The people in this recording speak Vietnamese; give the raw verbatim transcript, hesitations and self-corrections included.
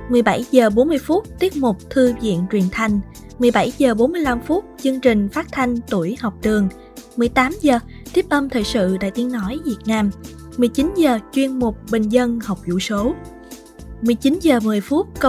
mười bảy giờ bốn mươi phút tiết mục Thư viện truyền thanh, mười bảy giờ bốn mươi lăm phút chương trình phát thanh Tuổi học đường, mười tám giờ tiếp âm thời sự Đài Tiếng nói Việt Nam, mười chín giờ chuyên mục Bình dân học vũ số, mười chín giờ mười phút câu